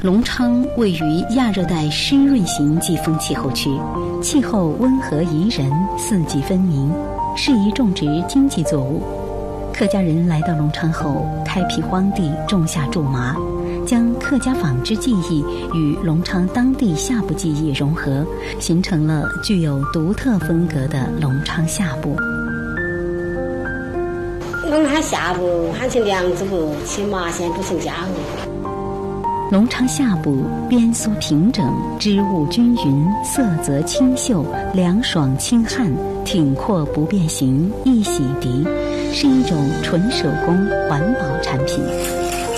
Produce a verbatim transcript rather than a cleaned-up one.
隆昌位于亚热带湿润型季风气候区，气候温和宜人，四季分明，适宜种植经济作物。客家人来到隆昌后，开辟荒地，种下苎麻，将客家纺织技艺与隆昌当地夏布技艺融合，形成了具有独特风格的隆昌夏布。 隆昌夏布喊成梁子布，起麻线不成家务。 隆昌夏布边苏平整，织物均匀，色泽清秀，凉爽清汗，挺阔不变形，易洗涤，是一种纯手工环保产品。